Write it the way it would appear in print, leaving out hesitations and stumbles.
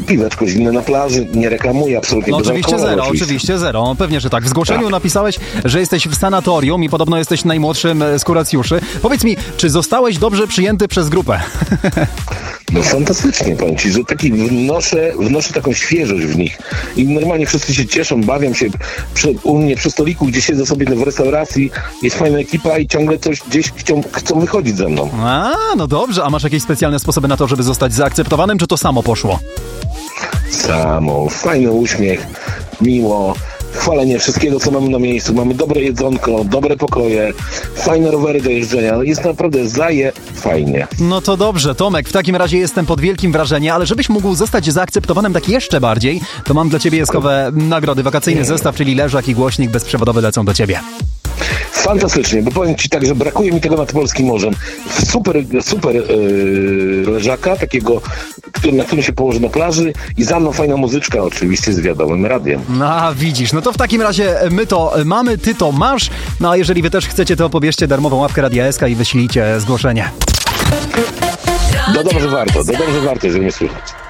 piweczko zimne na plaży, nie reklamuję absolutnie. No oczywiście zero. Pewnie, że tak. W zgłoszeniu napisałeś, że jesteś w sanatorium i podobno jesteś najmłodszym z kuracjuszy. Powiedz mi, czy zostałeś dobrze przyjęty przez grupę? No fantastycznie, powiem ci, że taki wnoszę taką świeżość w nich i normalnie wszyscy się cieszą, bawią się u mnie przy stoliku, gdzie siedzę sobie w restauracji, jest fajna ekipa i ciągle coś gdzieś chcą wychodzić ze mną. No dobrze, a masz jakieś specjalne sposoby na to, żeby zostać zaakceptowanym, czy to samo poszło? Samo, fajny uśmiech, miło, chwalenie wszystkiego, co mamy na miejscu. Mamy dobre jedzonko, dobre pokoje, fajne rowery do jeżdżenia. Jest naprawdę fajnie. No to dobrze, Tomek, w takim razie jestem pod wielkim wrażeniem, ale żebyś mógł zostać zaakceptowanym tak jeszcze bardziej, to mam dla ciebie jeskowe nagrody. Wakacyjny zestaw, czyli leżak i głośnik bezprzewodowy lecą do ciebie. Fantastycznie, bo powiem ci tak, że brakuje mi tego nad polskim morzem. Super leżaka, takiego, na którym się położy na plaży i za mną fajna muzyczka oczywiście z wiadomym radiem. No widzisz, no to w takim razie my to mamy, ty to masz, no a jeżeli wy też chcecie, to pobierzcie darmową łapkę Radia SK i wyślijcie zgłoszenie. Dobrze warto, żeby mnie słychać.